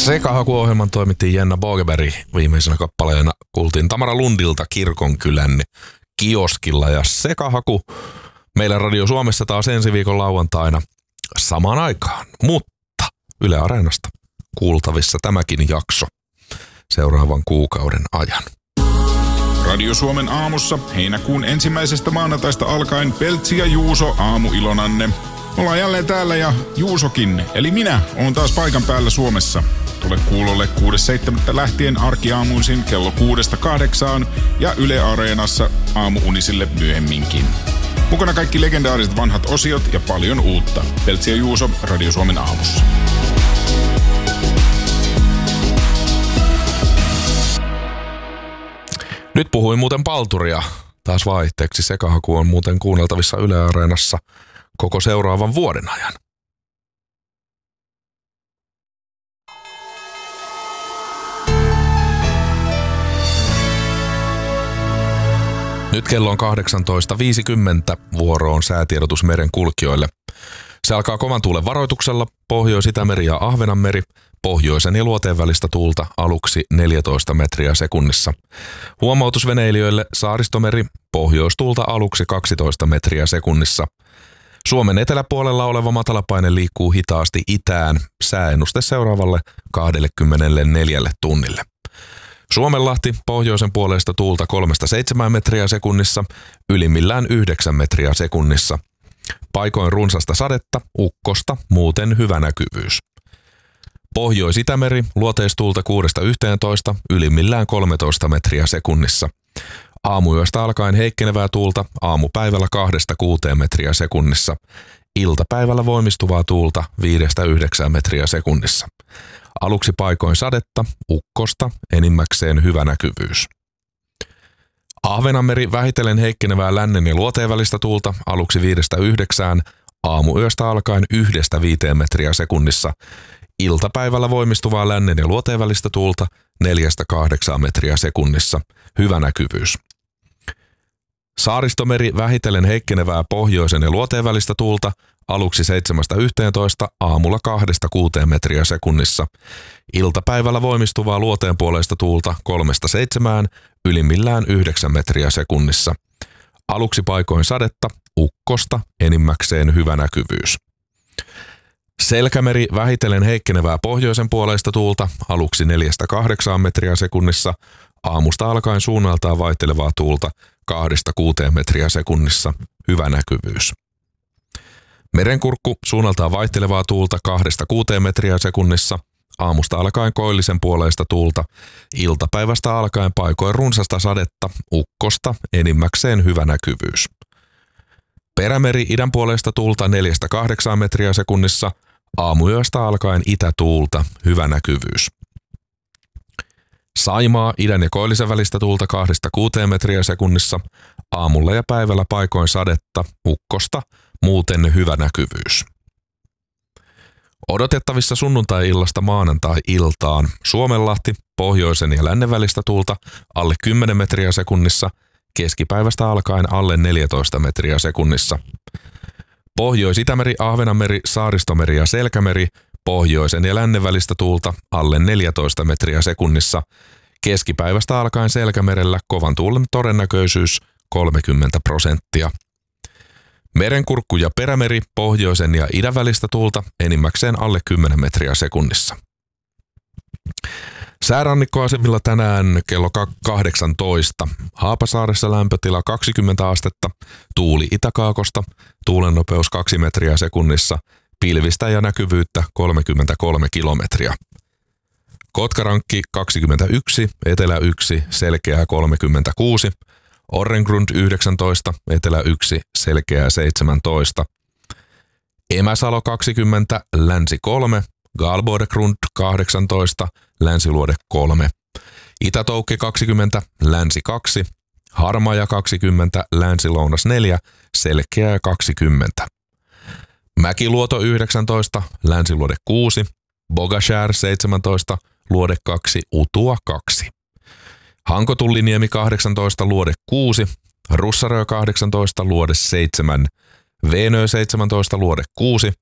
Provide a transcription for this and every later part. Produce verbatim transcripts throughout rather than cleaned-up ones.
Sekahaku-ohjelman toimittiin Jenna Bogeberg. Viimeisenä kappaleena kuultiin Tamara Lundilta Kirkonkylän kioskilla. Ja Sekahaku meillä Radio Suomessa taas ensi viikon lauantaina samaan aikaan. Mutta Yle Areenasta kuultavissa tämäkin jakso seuraavan kuukauden ajan. Radio Suomen aamussa heinäkuun ensimmäisestä maanantaista alkaen Peltsi ja Juuso aamuilonanne. Ollaan jälleen täällä ja Juusokin, eli minä, oon taas paikan päällä Suomessa. Tule kuulolle kuudes seitsemättä lähtien arkiaamuisin kello kuudesta kahdeksaan ja Yle Areenassa aamuunisille myöhemminkin. Mukana kaikki legendaariset vanhat osiot ja paljon uutta. Peltsi ja Juuso Radio Suomen aamussa. Nyt puhuin muuten palturia taas vaihteeksi. Sekahaku on muuten kuunneltavissa Yle Areenassa koko seuraavan vuoden ajan. Nyt kello on kahdeksantoista viisikymmentä, vuoro on säätiedotus meren kulkijoille. Se alkaa kovan tuulen varoituksella, Pohjois-Itämeri ja Ahvenanmeri, pohjoisen ja luoteen välistä tuulta aluksi neljätoista metriä sekunnissa. Huomautus veneilijöille, Saaristomeri, pohjoistuulta aluksi kaksitoista metriä sekunnissa. Suomen eteläpuolella oleva matalapaine liikkuu hitaasti itään, sääennuste seuraavalle kaksikymmentäneljä tunnille. Suomenlahti, pohjoisen puolesta tuulta kolmesta seitsemään metriä sekunnissa, ylimmillään yhdeksän metriä sekunnissa. Paikoin runsasta sadetta, ukkosta, muuten hyvä näkyvyys. Pohjois-Itämeri, luoteistuulta kuudesta yhteentoista, ylimmillään kolmetoista metriä sekunnissa. Aamuyöstä alkaen heikkenevää tuulta, aamupäivällä kahdesta kuuteen metriä sekunnissa. Iltapäivällä voimistuvaa tuulta viidestä yhdeksään metriä sekunnissa. Aluksi paikoin sadetta, ukkosta, enimmäkseen hyvä näkyvyys. Ahvenanmeri vähitellen heikkenevää lännen ja luoteen välistä tuulta, aluksi viidestä yhdeksään, aamuyöstä alkaen yhdestä viiteen metriä sekunnissa. Iltapäivällä voimistuvaa lännen ja luoteen välistä tuulta, neljästä kahdeksaan metriä sekunnissa, hyvä näkyvyys. Saaristomeri vähitellen heikkenevää pohjoisen ja luoteen välistä tuulta, aluksi seitsemästä yhteentoista, aamulla kahdesta kuuteen metriä sekunnissa. Iltapäivällä voimistuvaa luoteen puoleista tuulta kolmesta seitsemään, ylimmillään yhdeksän metriä sekunnissa. Aluksi paikoin sadetta, ukkosta, enimmäkseen hyvä näkyvyys. Selkämeri vähitellen heikkenevää pohjoisen puoleista tuulta, aluksi neljästä kahdeksaan metriä sekunnissa, aamusta alkaen suunnaltaan vaihtelevaa tuulta kahdesta kuuteen metriä sekunnissa, hyvä näkyvyys. Merenkurkku suunnaltaan vaihtelevaa tuulta kahdesta kuuteen metriä sekunnissa, aamusta alkaen koillisen puoleista tuulta, iltapäivästä alkaen paikoin runsasta sadetta, ukkosta, enimmäkseen hyvä näkyvyys. Perämeri idän puolesta tuulta neljästä kahdeksaan metriä sekunnissa, aamuyöstä alkaen itätuulta, hyvä näkyvyys. Saimaa idän ja koillisen välistä tuulta kahdesta kuuteen metriä sekunnissa, aamulla ja päivällä paikoin sadetta, ukkosta, muuten hyvä näkyvyys. Odotettavissa sunnuntai-illasta maanantai-iltaan Suomenlahti, pohjoisen ja lännen välistä tuulta alle kymmenen metriä sekunnissa, keskipäivästä alkaen alle neljätoista metriä sekunnissa. Pohjois-Itämeri, Ahvenanmeri, Saaristomeri ja Selkämeri, pohjoisen ja lännen välistä tuulta alle neljätoista metriä sekunnissa, keskipäivästä alkaen Selkämerellä kovan tuulen todennäköisyys kolmekymmentä prosenttia. Merenkurkku ja perämeri, pohjoisen ja idän välistä tuulta enimmäkseen alle kymmenen metriä sekunnissa. Säärannikkoasemilla tänään kello kahdeksantoista. Haapasaaressa lämpötila kaksikymmentä astetta, tuuli itäkaakosta, tuulen nopeus kaksi metriä sekunnissa, pilvistä ja näkyvyyttä kolmekymmentäkolme kilometriä. Kotkarankki kaksikymmentäyksi, etelä yksi, selkeää kolmekymmentäkuusi, Orrengrund yhdeksäntoista, etelä yksi, selkeää seitsemäntoista. Emäsalo kaksikymmentä, länsi kolme, Galborgrund kahdeksantoista, länsiluode kolme. Itätoukki kaksikymmentä, länsi kaksi, Harmaja kaksikymmentä, länsi-lounas neljä, selkeää kaksikymmentä. Mäkiluoto yhdeksäntoista, länsiluode kuusi, Bogashär seitsemäntoista, luode kaksi, Utua kaksi. Hankotulliniemi kahdeksantoista, luode kuusi, Russarö kahdeksantoista, luode seitsemän, Veenö seitsemäntoista, luode kuusi,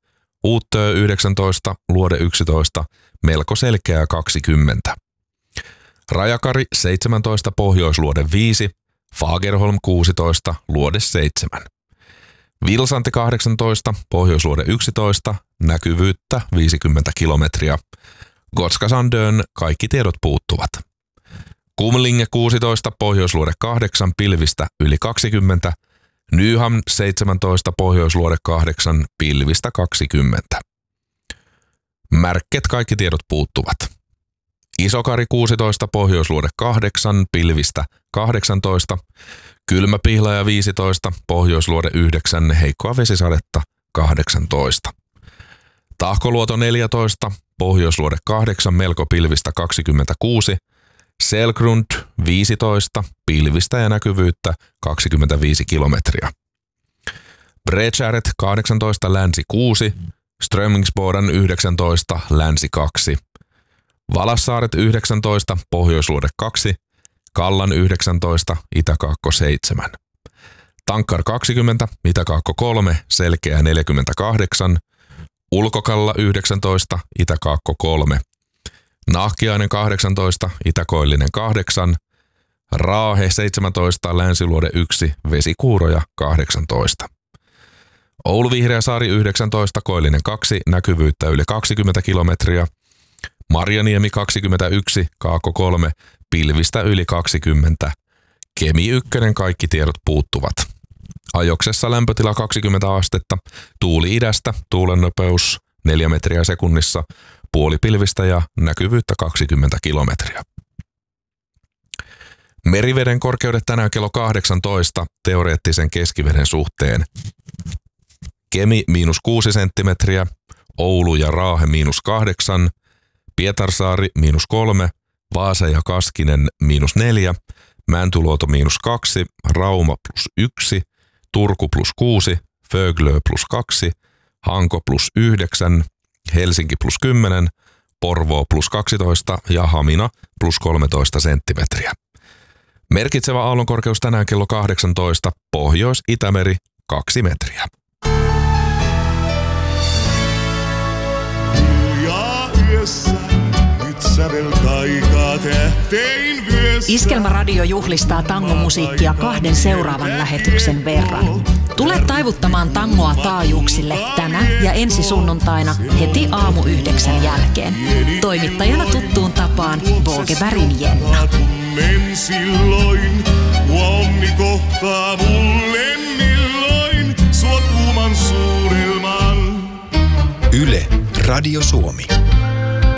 Uuttöö yhdeksäntoista, Luode yksitoista, melko selkeää kaksikymmentä. Rajakari seitsemäntoista, Pohjoisluode viisi, Fagerholm kuusitoista, Luode seitsemän. Vilsanti kahdeksantoista, Pohjoisluode yksitoista, näkyvyyttä viisikymmentä kilometriä. Gotska Sandön kaikki tiedot puuttuvat. Kumlinge kuusitoista, Pohjoisluode kahdeksan, pilvistä yli kaksikymmentä. Nyhamn seitsemäntoista, Pohjoisluode kahdeksan, pilvistä kaksikymmentä. Märket kaikki tiedot puuttuvat. Isokari kuusitoista, Pohjoisluode kahdeksan, pilvistä kahdeksantoista. Kylmäpihlaja viisitoista, Pohjoisluode yhdeksän, heikkoa vesisadetta kahdeksantoista. Tahkoluoto neljätoista, Pohjoisluode kahdeksan, melko pilvistä kaksikymmentäkuusi. Selgrund viisitoista, pilvistä ja näkyvyyttä kaksikymmentäviisi kilometriä. Bredskäret kahdeksantoista, länsi kuusi, Strömingsboden yhdeksäntoista, länsi kaksi. Valassaaret yhdeksäntoista, Pohjoisluode kaksi, Kallan yhdeksäntoista, Itäkaakko seitsemän. Tankkar kaksikymmentä, Itäkaakko kolme, selkeä neljäkymmentäkahdeksan. Ulkokalla yhdeksäntoista, Itäkaakko kolme. Nahkiainen kahdeksantoista, Itäkoillinen kahdeksan. Raahe seitsemäntoista, Länsiluode yksi, Vesikuuroja kahdeksantoista. Oulu Vihreäsaari yhdeksäntoista, Koillinen kaksi, näkyvyyttä yli kaksikymmentä kilometriä. Marjaniemi kaksikymmentäyksi, Kaakko kolme, pilvistä yli kaksikymmentä. Kemi yksi, kaikki tiedot puuttuvat. Ajoksessa lämpötila kaksikymmentä astetta, tuuli idästä, tuulen nopeus neljä metriä sekunnissa, puolipilvistä ja näkyvyyttä kaksikymmentä kilometriä. Meriveden korkeudet tänään kello kahdeksantoista teoreettisen keskiveden suhteen. Kemi miinus kuusi senttimetriä, Oulu ja Raahe miinus kahdeksan, Pietarsaari miinus kolme, Vaasa ja Kaskinen miinus neljä, Mäntyluoto miinus kaksi, Rauma plus yksi, Turku plus kuusi, Föglö plus kaksi, Hanko plus yhdeksän, Helsinki plus kymmenen, Porvoo plus kaksitoista ja Hamina plus kolmetoista senttimetriä. Merkitsevä aallonkorkeus tänään kello kahdeksantoista, Pohjois-Itämeri kaksi metriä. Iskelmäradio juhlistaa tangomusiikkia kahden seuraavan lähetyksen verran. Tule taivuttamaan tangoa taajuuksille tänä ja ensi sunnuntaina heti aamu yhdeksän jälkeen. Toimittajana tuttuun tapaan Bogebergin Jenna. Silloin, onni kohtaa mulle milloin, suot kuuman suurelman. Yle, Radio Suomi.